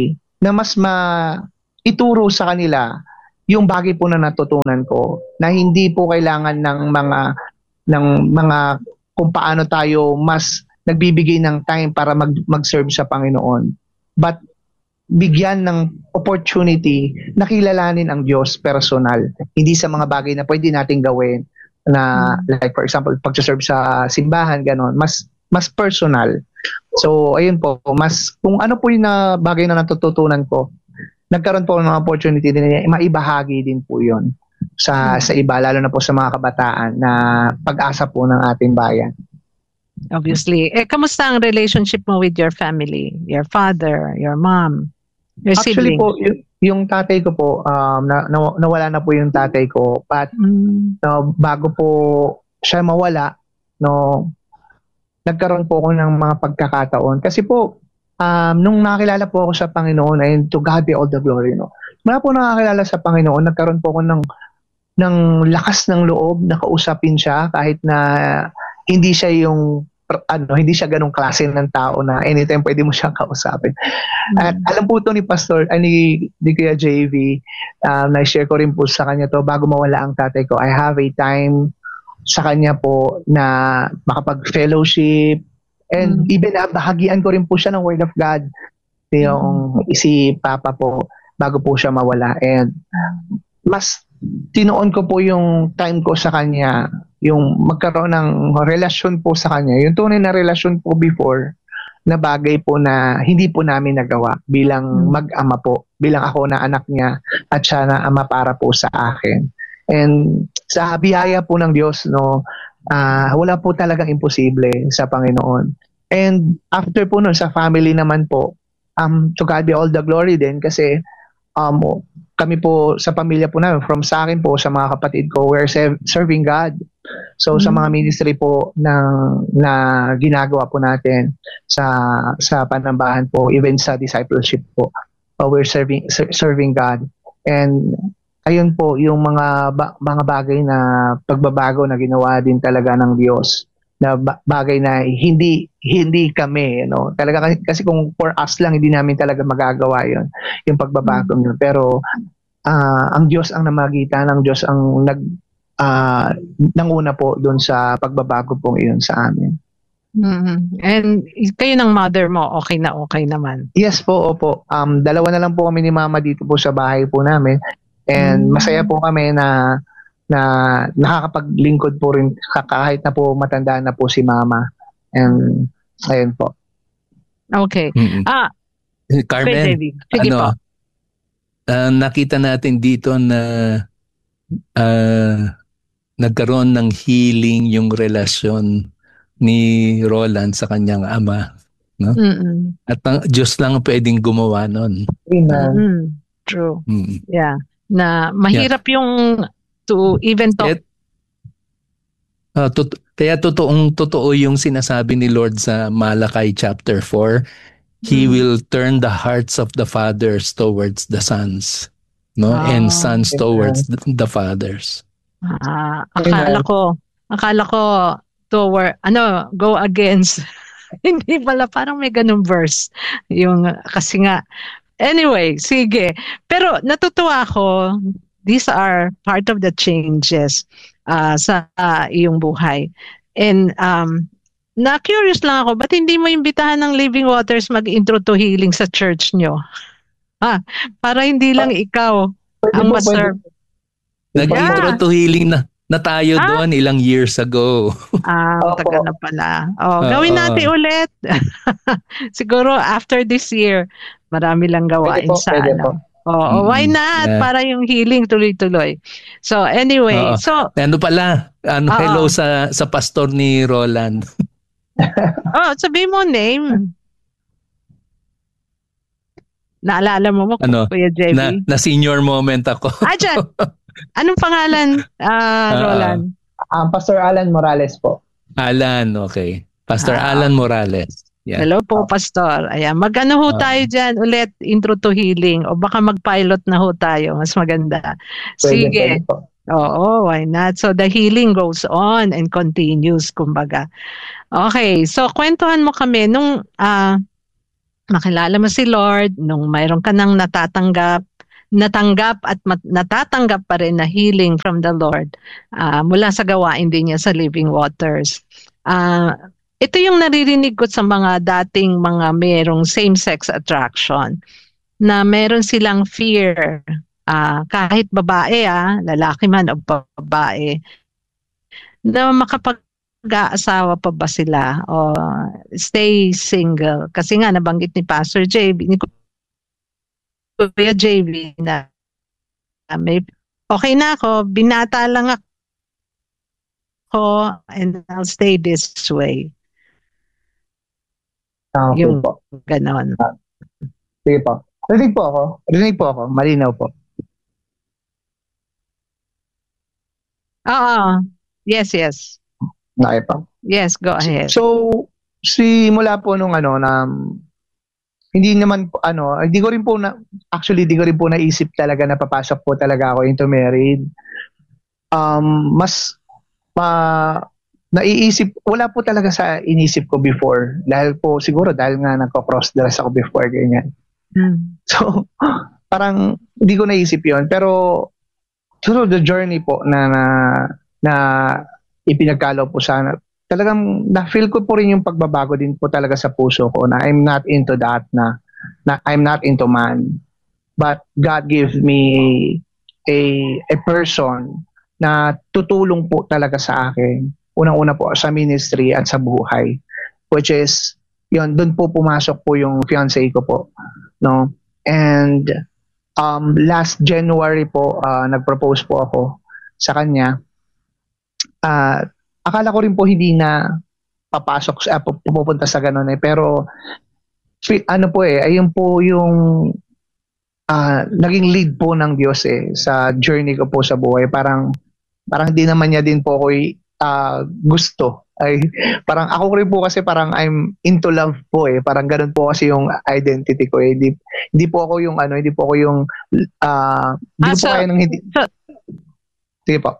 na mas ma ituro sa kanila yung bagay po na natutunan ko, na hindi po kailangan ng mga ng mga kung paano tayo mas nagbibigay ng time para mag mag-serve sa Panginoon, but bigyan ng opportunity na kilalanin ang Diyos personal, hindi sa mga bagay na pwede nating gawin na like for example pag-serve sa simbahan, ganon, mas mas personal. So ayun po, mas kung ano po yung na bagay na natututunan ko, nagkaroon po ng opportunity din, maibahagi din po yun sa sa iba, lalo na po sa mga kabataan na pag-asa po ng ating bayan. Obviously. Eh, kamusta ang relationship mo with your family? Your father, your mom, your Actually siblings? po, yung, yung tatay ko po, um, na, na, nawala na po yung tatay ko. But Mm. no, bago po siya mawala, no, nagkaroon po ako ng mga pagkakataon. Kasi po, um, nung nakilala po ako sa Panginoon, and to God be all the glory, no. Mula po nakakilala sa Panginoon, nagkaroon po ako ng, ng lakas ng loob na kausapin siya kahit na hindi siya yung ano, hindi siya ganong klase ng tao na anytime pwede mo siyang kausapin. Mm. At alam po ito ni Pastor, ay, ni, ni Kuya J V, um, na-share ko rin po sa kanya to bago mawala ang tatay ko. I have a time sa kanya po na makapag-fellowship and mm. even uh, bahagian ko rin po siya ng Word of God. Yung mm. si Papa po bago po siya mawala. And mas tinoon ko po yung time ko sa kanya, yung magkaroon ng relasyon po sa kanya, yung tunay na relasyon po before na bagay po na hindi po namin nagawa bilang mag-ama po, bilang ako na anak niya at siya na ama para po sa akin. And sa biyaya po ng Diyos, no, uh, wala po talagang imposible sa Panginoon. And after po nun, sa family naman po, um, to God be all the glory din kasi um, kami po sa pamilya po namin, from sa akin po, sa mga kapatid ko, we're serv- serving God. So mm-hmm. sa mga ministry po na, na ginagawa po natin sa sa panambahan po, even sa discipleship po, uh, we're serving ser- serving God. And ayun po yung mga ba- mga bagay na pagbabago na ginawa din talaga ng Diyos, na ba- bagay na hindi hindi kami, you know, talaga kasi, kasi kung for us lang hindi namin talaga magagawa yon, yung pagbabago mm-hmm. yun. Pero uh, ang Diyos ang namagitan, ang Diyos ang nag uh, nanguna po doon sa pagbabago pong iyon sa amin. Mm-hmm. And kayo ng mother mo, okay na okay naman? Yes po, opo. Um, dalawa na lang po kami ni Mama dito po sa bahay po namin. And mm-hmm. masaya po kami na na nakakapaglingkod po rin kahit na po matanda na po si Mama. And ayun po. Okay. Mm-hmm. Ah, Carmen, sige ano, po. Uh, nakita natin dito na uh, nagkaroon ng healing yung relasyon ni Roland sa kanyang ama, no? Mm-mm. At ang Diyos lang pwedeng gumawa nun. Amen. Mm-hmm. True. Mm-hmm. Yeah. Na mahirap yeah. yung to even talk. Kaya, uh, tot- kaya totoong totoo yung sinasabi ni Lord sa Malakay chapter four. He mm. will turn the hearts of the fathers towards the sons, no? Oh, and sons okay. towards the, the fathers. Ah, akala ko, akala ko toward ano, go against. Hindi pala, parang may ganung verse. Yung kasi nga anyway, sige. Pero natutuwa ako, these are part of the changes uh, sa uh, iyong buhay. And um na-curious lang ako, ba't hindi mo imbitahan ng Living Waters mag-intro to healing sa church nyo? Ha? Para hindi lang ikaw ang ma-serve. Nag-intro to healing na, na tayo ah? doon ilang years ago. Ah, tagal na pala. Oh, uh, gawin natin uh, ulit. Siguro after this year, marami lang gawain po, sa ano. Oh, mm-hmm. Why not? Yeah. Para yung healing tuloy-tuloy. So anyway, uh, so ano pala? Ano uh, hello sa sa pastor ni Roland. Oh, sabi mo name. Naalala mo mo, ano, Kuya J V? Na, na senior moment ako. Ah, dyan. Anong pangalan, uh, Roland? Uh, uh, Pastor Alan Morales po. Alan, okay. Pastor uh, Alan Morales. Yeah. Hello po, Pastor. Ayan, mag-ano ho uh, tayo dyan ulit, intro to healing. O baka mag-pilot na ho tayo. Mas maganda. Sige. Pwede, pwede Oo, why not? So the healing goes on and continues, kumbaga. Okay, so kwentuhan mo kami nung uh, makilala mo si Lord, nung mayroon ka nang natatanggap, natanggap at mat- natatanggap pa rin na healing from the Lord uh, mula sa gawain din niya sa Living Waters. Uh, ito yung naririnig ko sa mga dating mga mayroong same-sex attraction, na meron silang fear, uh, kahit babae, ah, lalaki man o babae, na makapag-aasawa pa ba sila o stay single. Kasi nga nabanggit ni Pastor J B, ni Kuya J B na may, okay na ako, binata lang ako and I'll stay this way. Okay yung po. ganon. Ah, sige po. Rinig po ako. Rinig po ako. Malinaw po. Oo. Yes, yes. Okay po. Yes, go ahead. So, si mula po nung ano na hindi naman po, ano, hindi ko rin po na actually hindi ko rin po naisip talaga na papasok po talaga ako into married. Um, mas ma naiisip, wala po talaga sa inisip ko before. Dahil po siguro dahil nga nagko-cross dress ako before ganyan. Hmm. So, parang hindi ko naisip 'yon, pero through the journey po na na, na ipinagkaloob po sana, talagang na-feel ko po rin yung pagbabago din po talaga sa puso ko na I'm not into that, na, na I'm not into man. But God gives me a a person na tutulong po talaga sa akin. Unang-una po sa ministry at sa buhay. Which is, yun, doon po pumasok po yung fiancé ko po. No? And um, last January po, uh, nag-propose po ako sa kanya. Uh, akala ko rin po hindi na papasok, uh, pupunta sa ganun eh. Pero, ano po eh, ayun po yung uh, naging lead po ng Diyos eh, sa journey ko po sa buhay. Parang, parang hindi naman niya din po ako uh, gusto. Ay, parang ako rin po kasi parang I'm into love po eh. Parang ganun po kasi yung identity ko eh. Hindi, hindi po ako yung ano, hindi po ako yung, uh, hindi ah, po so, kaya ng hindi. So, sige po.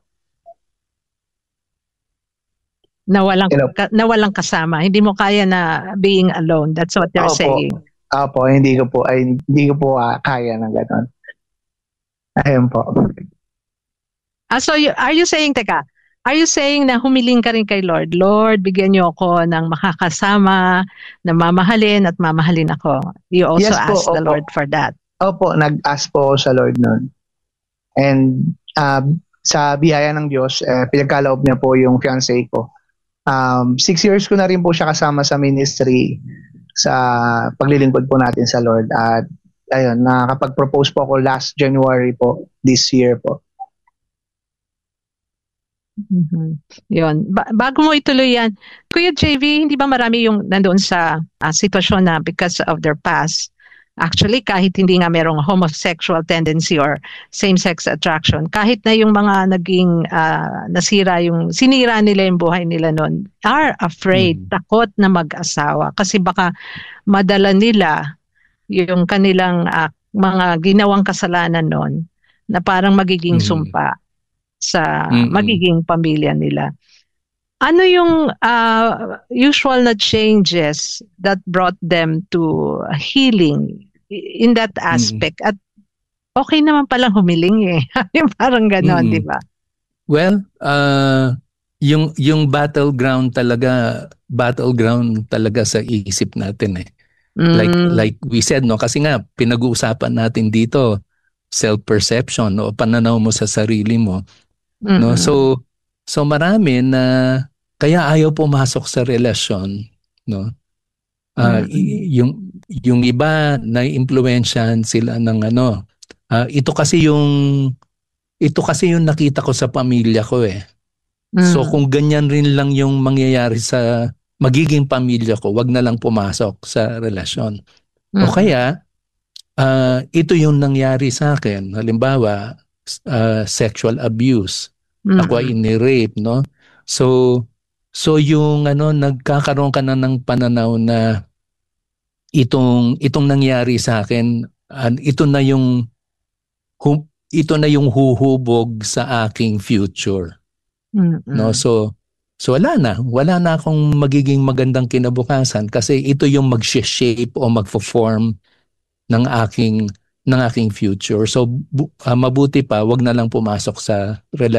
Na walang, ka, na walang kasama. Hindi mo kaya na being alone. That's what they're Opo. saying. Opo, hindi ko po, ay, hindi ko po uh, kaya ng gano'n. Ayun po. Ah, so you, are you saying, teka, are you saying na humiling ka rin kay Lord? Lord, bigyan niyo ako ng makakasama, na mamahalin at mamahalin ako. You also Yes po, asked the opo. Lord for that. Opo, nag-ask po ako sa Lord noon. And uh, sa biyaya ng Diyos, eh, pinagkaloob niya po yung fiancé ko. Um, six years ko na rin po siya kasama sa ministry sa paglilingkod po natin sa Lord. At ayun, nakapag-propose po ako last January po, this year po. Mm-hmm. Yun. Ba- bago mo ituloy yan, Kuya J V, hindi ba marami yung nandoon sa uh, sitwasyon na because of their past, actually kahit hindi nga merong homosexual tendency or same-sex attraction, kahit na yung mga naging uh, nasira yung, sinira nila yung buhay nila noon, are afraid, mm. takot na mag-asawa kasi baka madala nila yung kanilang uh, mga ginawang kasalanan noon na parang magiging mm. sumpa sa mm-hmm. magiging pamilya nila. Ano yung uh, usual na changes that brought them to healing in that aspect? Mm-hmm. At okay naman palang humiling eh. Parang ganon, mm-hmm. di ba? Well, uh, yung yung battleground talaga, battleground talaga sa isip natin eh. Mm-hmm. Like like we said, no, kasi nga pinag-uusapan natin dito self-perception o pananaw mo sa sarili mo. Mm-hmm. No, so so marami na kaya ayaw pumasok sa relasyon, no? Uh, mm-hmm. yung yung iba na impluwensyahan sila ng ano. Uh, ito kasi yung ito kasi yung nakita ko sa pamilya ko eh. Mm-hmm. So kung ganyan rin lang yung mangyayari sa magiging pamilya ko, wag na lang pumasok sa relasyon. Mm-hmm. O kaya uh, ito yung nangyari sa akin. Halimbawa, uh, sexual abuse. Mm-hmm. Ako ay ini-rape, no? So so yung ano nagkakaroon ka na ng pananaw na itong itong nangyari sa akin, uh, ito na yung hum, ito na yung huhubog sa aking future. Mm-hmm. No? So So wala na, wala na akong magiging magandang kinabukasan kasi ito yung mag-shape o magfo-form ng aking ng aking future. So bu- uh, mabuti pa, wag na lang pumasok sa relasyon